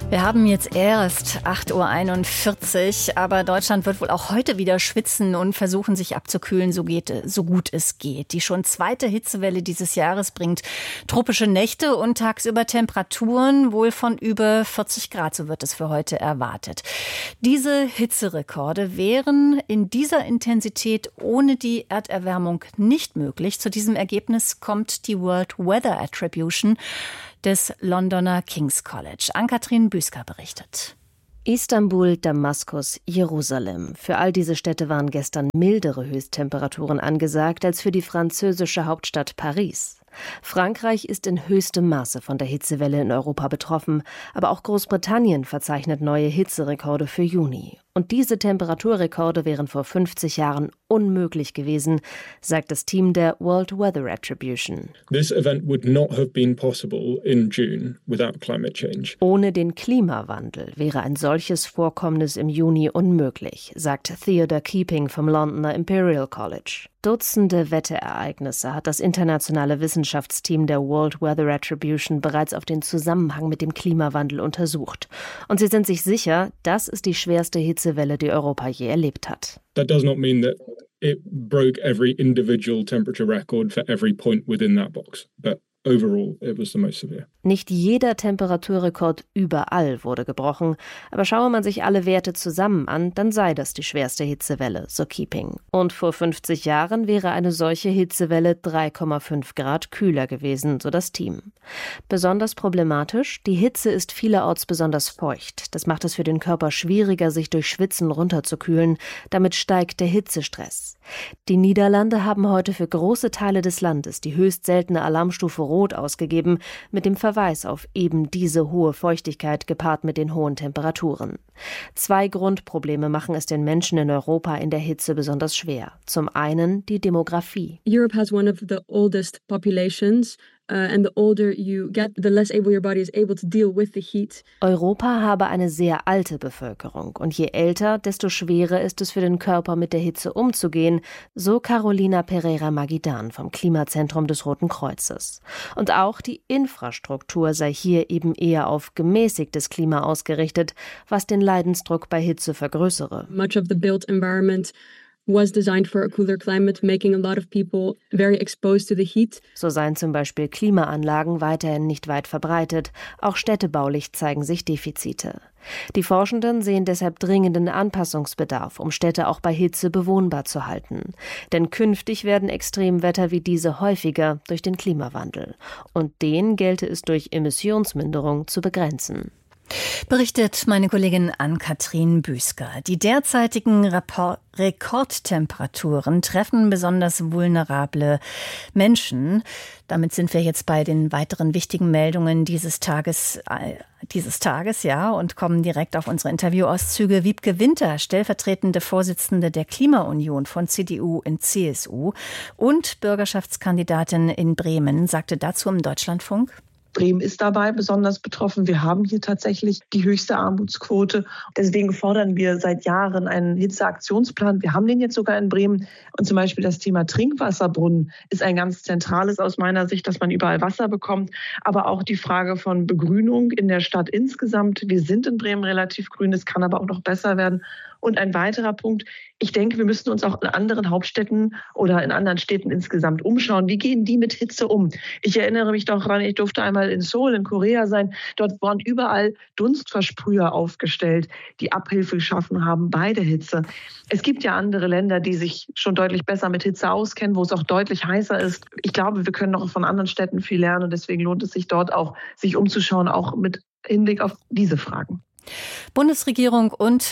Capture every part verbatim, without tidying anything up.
Wir haben jetzt erst acht Uhr einundvierzig, aber Deutschland wird wohl auch heute wieder schwitzen und versuchen, sich abzukühlen, so geht, so gut es geht. Die schon zweite Hitzewelle dieses Jahres bringt tropische Nächte und tagsüber Temperaturen wohl von über vierzig Grad, so wird es für heute erwartet. Diese Hitzerekorde wären in dieser Intensität ohne die Erderwärmung nicht möglich. Zu diesem Ergebnis kommt die World Weather Attribution des Londoner King's College. Ann-Kathrin Büsker berichtet. Istanbul, Damaskus, Jerusalem. Für all diese Städte waren gestern mildere Höchsttemperaturen angesagt als für die französische Hauptstadt Paris. Frankreich ist in höchstem Maße von der Hitzewelle in Europa betroffen, aber auch Großbritannien verzeichnet neue Hitzerekorde für Juni. Und diese Temperaturrekorde wären vor fünfzig Jahren unmöglich gewesen, sagt das Team der World Weather Attribution. This event would not have been possible in June without climate change. Ohne den Klimawandel wäre ein solches Vorkommnis im Juni unmöglich, sagt Theodore Keeping vom Londoner Imperial College. Dutzende Wetterereignisse hat das internationale Wissenschaftsteam der World Weather Attribution bereits auf den Zusammenhang mit dem Klimawandel untersucht. Und sie sind sich sicher, das ist die schwerste Hitzewelle, die Europa je erlebt hat. That does not mean that it broke every individual temperature record for every point within that box, but overall it was the most severe. Nicht jeder Temperaturrekord überall wurde gebrochen, aber schaue man sich alle Werte zusammen an, dann sei das die schwerste Hitzewelle, so Keeping. Und vor fünfzig Jahren wäre eine solche Hitzewelle drei Komma fünf Grad kühler gewesen, so das Team. Besonders problematisch, die Hitze ist vielerorts besonders feucht. Das macht es für den Körper schwieriger, sich durch Schwitzen runterzukühlen. Damit steigt der Hitzestress. Die Niederlande haben heute für große Teile des Landes die höchst seltene Alarmstufe Rot ausgegeben, mit dem Verweis auf eben diese hohe Feuchtigkeit gepaart mit den hohen Temperaturen. Zwei Grundprobleme machen es den Menschen in Europa in der Hitze besonders schwer. Zum einen die Demografie. Europe has one of the oldest populations. Uh, and the older you get, the less able your body is able to deal with the heat. Europa habe eine sehr alte Bevölkerung und je älter, desto schwerer ist es für den Körper, mit der Hitze umzugehen, so Carolina Pereira Magidan vom Klimazentrum des Roten Kreuzes. Und auch die Infrastruktur sei hier eben eher auf gemäßigtes Klima ausgerichtet, was den Leidensdruck bei Hitze vergrößere. Much of the built environment was designed for a cooler climate, making a lot of people very exposed to the heat. So seien zum Beispiel Klimaanlagen weiterhin nicht weit verbreitet. Auch städtebaulich zeigen sich Defizite. Die Forschenden sehen deshalb dringenden Anpassungsbedarf, um Städte auch bei Hitze bewohnbar zu halten. Denn künftig werden Extremwetter wie diese häufiger durch den Klimawandel. Und den gelte es durch Emissionsminderung zu begrenzen. Berichtet meine Kollegin Ann-Kathrin Büsker. Die derzeitigen Rapport- Rekordtemperaturen treffen besonders vulnerable Menschen. Damit sind wir jetzt bei den weiteren wichtigen Meldungen dieses Tages, äh, dieses Tages, ja, und kommen direkt auf unsere Interviewauszüge. Wiebke Winter, stellvertretende Vorsitzende der Klimaunion von C D U und C S U und Bürgerschaftskandidatin in Bremen, sagte dazu im Deutschlandfunk: Bremen ist dabei besonders betroffen. Wir haben hier tatsächlich die höchste Armutsquote. Deswegen fordern wir seit Jahren einen Hitzeaktionsplan. Wir haben den jetzt sogar in Bremen. Und zum Beispiel das Thema Trinkwasserbrunnen ist ein ganz zentrales aus meiner Sicht, dass man überall Wasser bekommt. Aber auch die Frage von Begrünung in der Stadt insgesamt. Wir sind in Bremen relativ grün, es kann aber auch noch besser werden. Und ein weiterer Punkt, ich denke, wir müssen uns auch in anderen Hauptstädten oder in anderen Städten insgesamt umschauen. Wie gehen die mit Hitze um? Ich erinnere mich doch daran, ich durfte einmal in Seoul in Korea sein. Dort waren überall Dunstversprüher aufgestellt, die Abhilfe geschaffen haben bei der Hitze. Es gibt ja andere Länder, die sich schon deutlich besser mit Hitze auskennen, wo es auch deutlich heißer ist. Ich glaube, wir können noch von anderen Städten viel lernen und deswegen lohnt es sich dort auch, sich umzuschauen, auch mit Hinblick auf diese Fragen. Bundesregierung und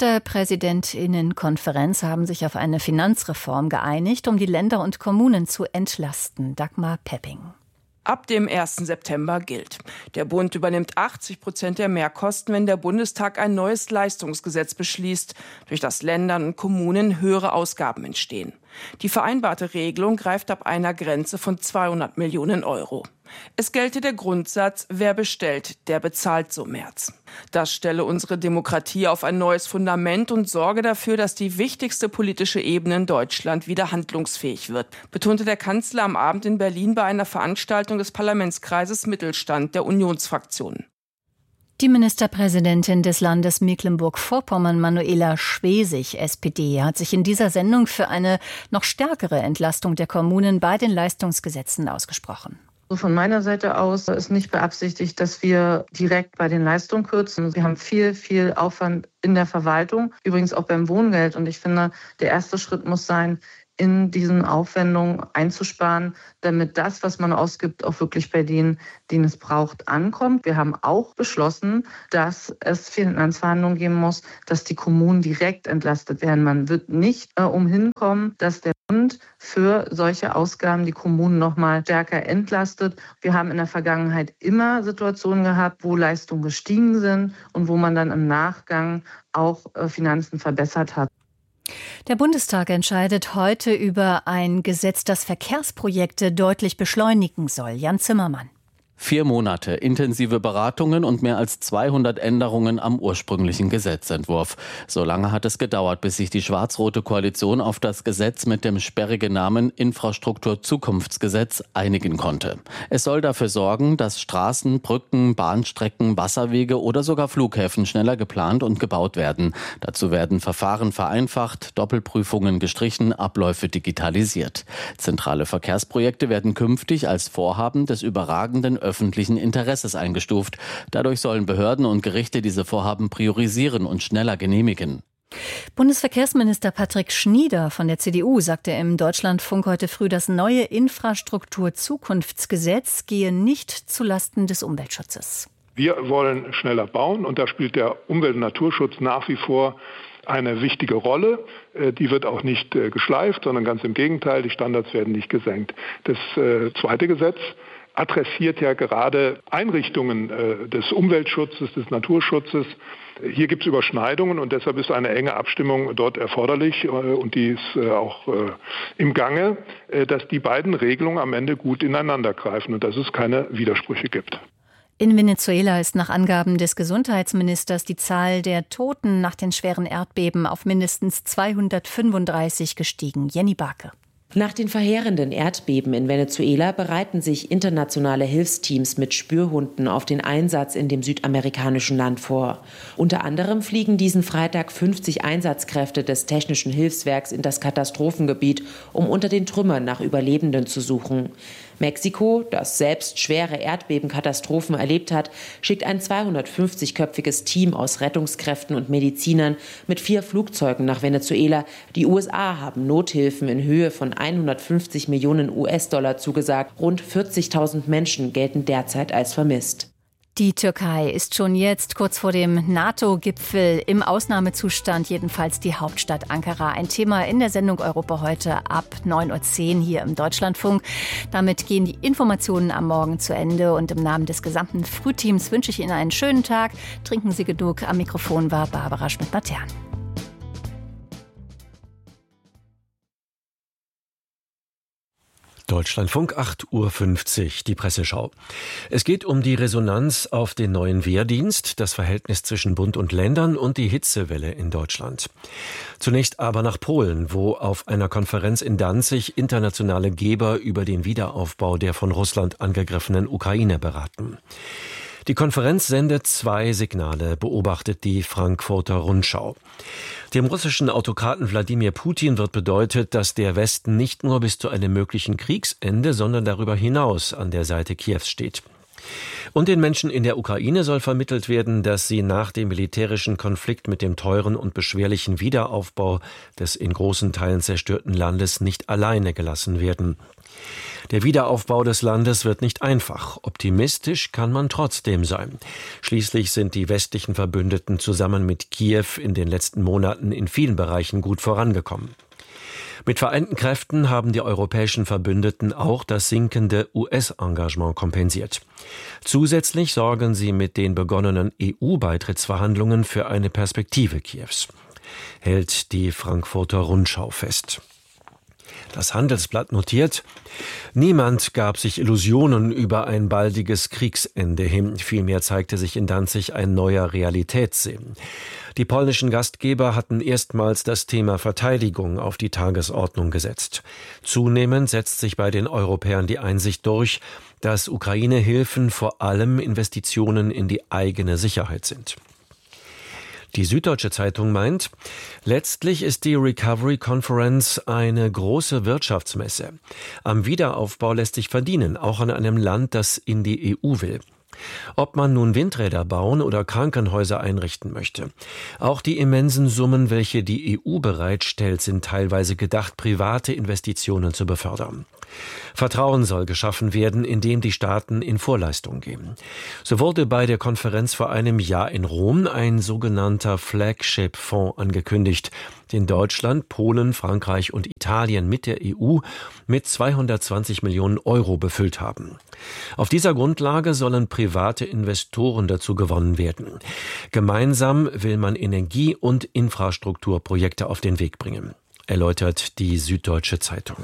Ministerpräsidentinnenkonferenz haben sich auf eine Finanzreform geeinigt, um die Länder und Kommunen zu entlasten. Dagmar Pepping. Ab dem ersten September gilt: Der Bund übernimmt achtzig Prozent der Mehrkosten, wenn der Bundestag ein neues Leistungsgesetz beschließt, durch das Ländern und Kommunen höhere Ausgaben entstehen. Die vereinbarte Regelung greift ab einer Grenze von zweihundert Millionen Euro. Es gelte der Grundsatz: Wer bestellt, der bezahlt, so Merz. Das stelle unsere Demokratie auf ein neues Fundament und sorge dafür, dass die wichtigste politische Ebene in Deutschland wieder handlungsfähig wird, betonte der Kanzler am Abend in Berlin bei einer Veranstaltung des Parlamentskreises Mittelstand der Unionsfraktionen. Die Ministerpräsidentin des Landes Mecklenburg-Vorpommern, Manuela Schwesig, S P D, hat sich in dieser Sendung für eine noch stärkere Entlastung der Kommunen bei den Leistungsgesetzen ausgesprochen. Von meiner Seite aus ist nicht beabsichtigt, dass wir direkt bei den Leistungen kürzen. Wir haben viel, viel Aufwand in der Verwaltung, übrigens auch beim Wohngeld. Und ich finde, der erste Schritt muss sein, in diesen Aufwendungen einzusparen, damit das, was man ausgibt, auch wirklich bei denen, denen es braucht, ankommt. Wir haben auch beschlossen, dass es Finanzverhandlungen geben muss, dass die Kommunen direkt entlastet werden. Man wird nicht äh, umhin kommen, dass der Bund für solche Ausgaben die Kommunen noch mal stärker entlastet. Wir haben in der Vergangenheit immer Situationen gehabt, wo Leistungen gestiegen sind und wo man dann im Nachgang auch äh, Finanzen verbessert hat. Der Bundestag entscheidet heute über ein Gesetz, das Verkehrsprojekte deutlich beschleunigen soll. Jan Zimmermann. Vier Monate intensive Beratungen und mehr als zweihundert Änderungen am ursprünglichen Gesetzentwurf. So lange hat es gedauert, bis sich die schwarz-rote Koalition auf das Gesetz mit dem sperrigen Namen Infrastrukturzukunftsgesetz einigen konnte. Es soll dafür sorgen, dass Straßen, Brücken, Bahnstrecken, Wasserwege oder sogar Flughäfen schneller geplant und gebaut werden. Dazu werden Verfahren vereinfacht, Doppelprüfungen gestrichen, Abläufe digitalisiert. Zentrale Verkehrsprojekte werden künftig als Vorhaben des überragenden öffentlichen Interesses eingestuft. Dadurch sollen Behörden und Gerichte diese Vorhaben priorisieren und schneller genehmigen. Bundesverkehrsminister Patrick Schnieder von der C D U sagte im Deutschlandfunk heute früh, das neue Infrastrukturzukunftsgesetz gehe nicht zulasten des Umweltschutzes. Wir wollen schneller bauen und da spielt der Umwelt- und Naturschutz nach wie vor eine wichtige Rolle. Die wird auch nicht geschleift, sondern ganz im Gegenteil, die Standards werden nicht gesenkt. Das zweite Gesetz adressiert ja gerade Einrichtungen äh, des Umweltschutzes, des Naturschutzes. Hier gibt es Überschneidungen und deshalb ist eine enge Abstimmung dort erforderlich äh, und die ist äh, auch äh, im Gange, äh, dass die beiden Regelungen am Ende gut ineinander greifen und dass es keine Widersprüche gibt. In Venezuela ist nach Angaben des Gesundheitsministers die Zahl der Toten nach den schweren Erdbeben auf mindestens zweihundertfünfunddreißig gestiegen. Jenny Barke. Nach den verheerenden Erdbeben in Venezuela bereiten sich internationale Hilfsteams mit Spürhunden auf den Einsatz in dem südamerikanischen Land vor. Unter anderem fliegen diesen Freitag fünfzig Einsatzkräfte des Technischen Hilfswerks in das Katastrophengebiet, um unter den Trümmern nach Überlebenden zu suchen. Mexiko, das selbst schwere Erdbebenkatastrophen erlebt hat, schickt ein zweihundertfünfzigköpfiges Team aus Rettungskräften und Medizinern mit vier Flugzeugen nach Venezuela. Die U S A haben Nothilfen in Höhe von hundertfünfzig Millionen U S-Dollar zugesagt. Rund vierzigtausend Menschen gelten derzeit als vermisst. Die Türkei ist schon jetzt kurz vor dem NATO-Gipfel im Ausnahmezustand, jedenfalls die Hauptstadt Ankara. Ein Thema in der Sendung Europa heute ab neun Uhr zehn hier im Deutschlandfunk. Damit gehen die Informationen am Morgen zu Ende und im Namen des gesamten Frühteams wünsche ich Ihnen einen schönen Tag. Trinken Sie genug. Am Mikrofon war Barbara Schmidt-Matern. Deutschlandfunk acht Uhr fünfzig, die Presseschau. Es geht um die Resonanz auf den neuen Wehrdienst, das Verhältnis zwischen Bund und Ländern und die Hitzewelle in Deutschland. Zunächst aber nach Polen, wo auf einer Konferenz in Danzig internationale Geber über den Wiederaufbau der von Russland angegriffenen Ukraine beraten. Die Konferenz sendet zwei Signale, beobachtet die Frankfurter Rundschau. Dem russischen Autokraten Wladimir Putin wird bedeutet, dass der Westen nicht nur bis zu einem möglichen Kriegsende, sondern darüber hinaus an der Seite Kiews steht. Und den Menschen in der Ukraine soll vermittelt werden, dass sie nach dem militärischen Konflikt mit dem teuren und beschwerlichen Wiederaufbau des in großen Teilen zerstörten Landes nicht alleine gelassen werden. Der Wiederaufbau des Landes wird nicht einfach. Optimistisch kann man trotzdem sein. Schließlich sind die westlichen Verbündeten zusammen mit Kiew in den letzten Monaten in vielen Bereichen gut vorangekommen. Mit vereinten Kräften haben die europäischen Verbündeten auch das sinkende U S-Engagement kompensiert. Zusätzlich sorgen sie mit den begonnenen E U-Beitrittsverhandlungen für eine Perspektive Kiews, hält die Frankfurter Rundschau fest. Das Handelsblatt notiert, niemand gab sich Illusionen über ein baldiges Kriegsende hin. Vielmehr zeigte sich in Danzig ein neuer Realitätssinn. Die polnischen Gastgeber hatten erstmals das Thema Verteidigung auf die Tagesordnung gesetzt. Zunehmend setzt sich bei den Europäern die Einsicht durch, dass Ukraine-Hilfen vor allem Investitionen in die eigene Sicherheit sind. Die Süddeutsche Zeitung meint, letztlich ist die Recovery Conference eine große Wirtschaftsmesse. Am Wiederaufbau lässt sich verdienen, auch an einem Land, das in die E U will. Ob man nun Windräder bauen oder Krankenhäuser einrichten möchte. Auch die immensen Summen, welche die E U bereitstellt, sind teilweise gedacht, private Investitionen zu befördern. Vertrauen soll geschaffen werden, indem die Staaten in Vorleistung gehen. So wurde bei der Konferenz vor einem Jahr in Rom ein sogenannter Flagship-Fonds angekündigt, den Deutschland, Polen, Frankreich und Italien mit der E U mit zweihundertzwanzig Millionen Euro befüllt haben. Auf dieser Grundlage sollen private Investoren dazu gewonnen werden. Gemeinsam will man Energie- und Infrastrukturprojekte auf den Weg bringen, erläutert die Süddeutsche Zeitung.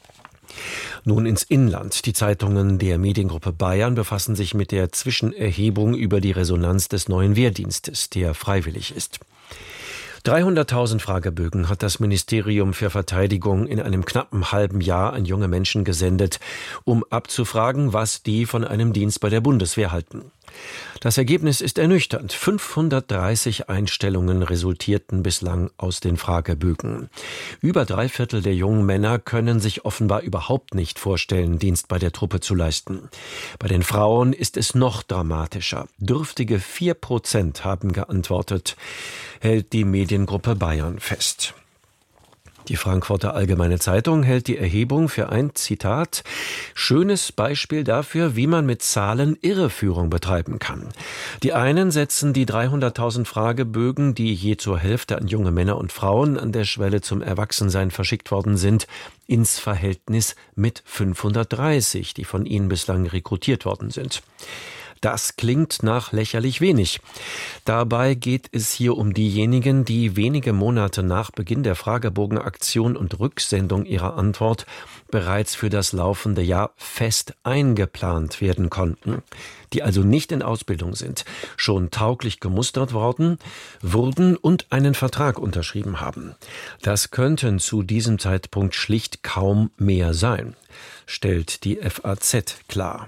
Nun ins Inland. Die Zeitungen der Mediengruppe Bayern befassen sich mit der Zwischenerhebung über die Resonanz des neuen Wehrdienstes, der freiwillig ist. dreihunderttausend Fragebögen hat das Ministerium für Verteidigung in einem knappen halben Jahr an junge Menschen gesendet, um abzufragen, was die von einem Dienst bei der Bundeswehr halten. Das Ergebnis ist ernüchternd. fünfhundertdreißig Einstellungen resultierten bislang aus den Fragebögen. Über drei Viertel der jungen Männer können sich offenbar überhaupt nicht vorstellen, Dienst bei der Truppe zu leisten. Bei den Frauen ist es noch dramatischer. Dürftige vier Prozent haben geantwortet, hält die Mediengruppe Bayern fest. Die Frankfurter Allgemeine Zeitung hält die Erhebung für ein, Zitat, schönes Beispiel dafür, wie man mit Zahlen Irreführung betreiben kann. Die einen setzen die dreihunderttausend Fragebögen, die je zur Hälfte an junge Männer und Frauen an der Schwelle zum Erwachsensein verschickt worden sind, ins Verhältnis mit fünfhundertdreißig, die von ihnen bislang rekrutiert worden sind. Das klingt nach lächerlich wenig. Dabei geht es hier um diejenigen, die wenige Monate nach Beginn der Fragebogenaktion und Rücksendung ihrer Antwort bereits für das laufende Jahr fest eingeplant werden konnten, die also nicht in Ausbildung sind, schon tauglich gemustert worden, wurden und einen Vertrag unterschrieben haben. Das könnten zu diesem Zeitpunkt schlicht kaum mehr sein, stellt die F A Z klar.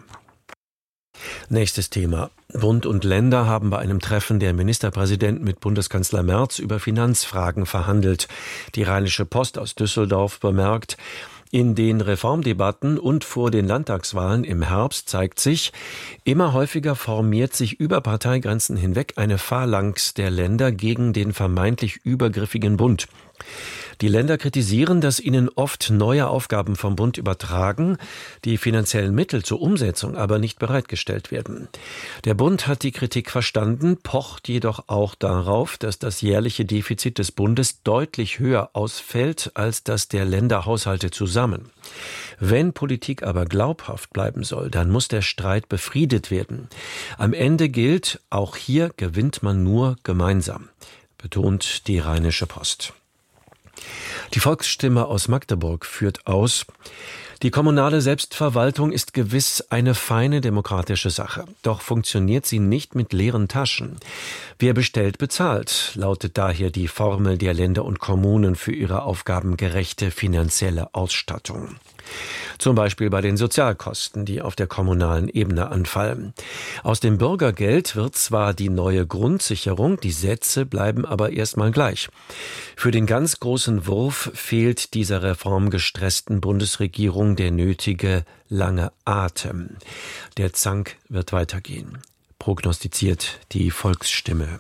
Nächstes Thema. Bund und Länder haben bei einem Treffen der Ministerpräsidenten mit Bundeskanzler Merz über Finanzfragen verhandelt. Die Rheinische Post aus Düsseldorf bemerkt, in den Reformdebatten und vor den Landtagswahlen im Herbst zeigt sich, immer häufiger formiert sich über Parteigrenzen hinweg eine Phalanx der Länder gegen den vermeintlich übergriffigen Bund. Die Länder kritisieren, dass ihnen oft neue Aufgaben vom Bund übertragen, die finanziellen Mittel zur Umsetzung aber nicht bereitgestellt werden. Der Bund hat die Kritik verstanden, pocht jedoch auch darauf, dass das jährliche Defizit des Bundes deutlich höher ausfällt als das der Länderhaushalte zusammen. Wenn Politik aber glaubhaft bleiben soll, dann muss der Streit befriedet werden. Am Ende gilt, auch hier gewinnt man nur gemeinsam, betont die Rheinische Post. Die Volksstimme aus Magdeburg führt aus, die kommunale Selbstverwaltung ist gewiss eine feine demokratische Sache. Doch funktioniert sie nicht mit leeren Taschen. Wer bestellt, bezahlt, lautet daher die Formel der Länder und Kommunen für ihre aufgabengerechte finanzielle Ausstattung. Zum Beispiel bei den Sozialkosten, die auf der kommunalen Ebene anfallen. Aus dem Bürgergeld wird zwar die neue Grundsicherung, die Sätze bleiben aber erstmal gleich. Für den ganz großen Wurf fehlt dieser reformgestressten Bundesregierung der nötige lange Atem. Der Zank wird weitergehen, prognostiziert die Volksstimme.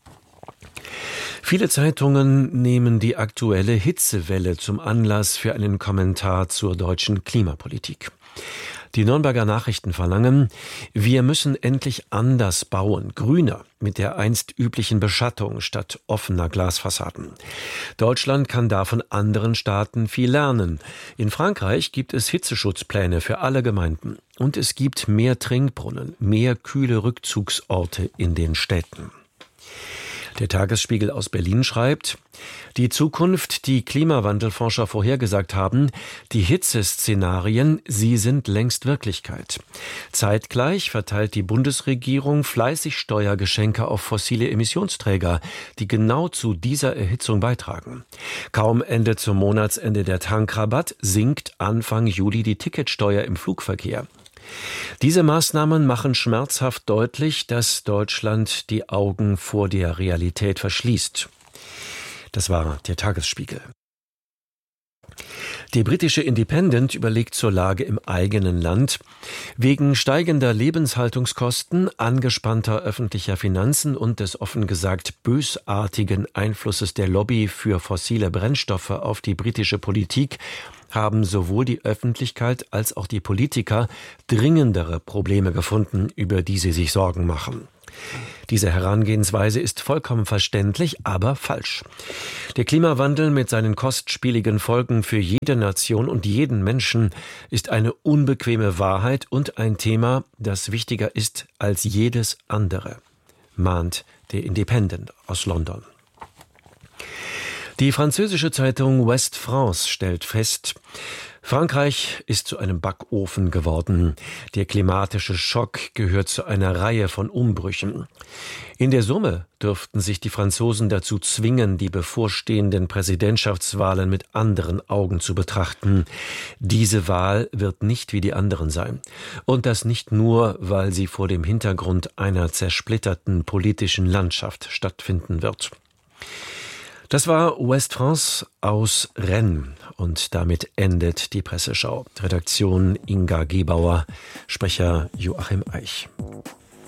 Viele Zeitungen nehmen die aktuelle Hitzewelle zum Anlass für einen Kommentar zur deutschen Klimapolitik. Die Nürnberger Nachrichten verlangen, wir müssen endlich anders bauen, grüner, mit der einst üblichen Beschattung statt offener Glasfassaden. Deutschland kann da von anderen Staaten viel lernen. In Frankreich gibt es Hitzeschutzpläne für alle Gemeinden. Und es gibt mehr Trinkbrunnen, mehr kühle Rückzugsorte in den Städten. Der Tagesspiegel aus Berlin schreibt, die Zukunft, die Klimawandelforscher vorhergesagt haben, die Hitzeszenarien, sie sind längst Wirklichkeit. Zeitgleich verteilt die Bundesregierung fleißig Steuergeschenke auf fossile Emissionsträger, die genau zu dieser Erhitzung beitragen. Kaum endet zum Monatsende der Tankrabatt, sinkt Anfang Juli die Ticketsteuer im Flugverkehr. Diese Maßnahmen machen schmerzhaft deutlich, dass Deutschland die Augen vor der Realität verschließt. Das war der Tagesspiegel. Die britische Independent überlegt zur Lage im eigenen Land. Wegen steigender Lebenshaltungskosten, angespannter öffentlicher Finanzen und des offen gesagt bösartigen Einflusses der Lobby für fossile Brennstoffe auf die britische Politik haben sowohl die Öffentlichkeit als auch die Politiker dringendere Probleme gefunden, über die sie sich Sorgen machen. Diese Herangehensweise ist vollkommen verständlich, aber falsch. Der Klimawandel mit seinen kostspieligen Folgen für jede Nation und jeden Menschen ist eine unbequeme Wahrheit und ein Thema, das wichtiger ist als jedes andere, mahnt der Independent aus London. Die französische Zeitung Ouest France stellt fest, Frankreich ist zu einem Backofen geworden. Der klimatische Schock gehört zu einer Reihe von Umbrüchen. In der Summe dürften sich die Franzosen dazu zwingen, die bevorstehenden Präsidentschaftswahlen mit anderen Augen zu betrachten. Diese Wahl wird nicht wie die anderen sein. Und das nicht nur, weil sie vor dem Hintergrund einer zersplitterten politischen Landschaft stattfinden wird. Das war Ouest France aus Rennes und damit endet die Presseschau. Redaktion Inga Gebauer, Sprecher Joachim Eich.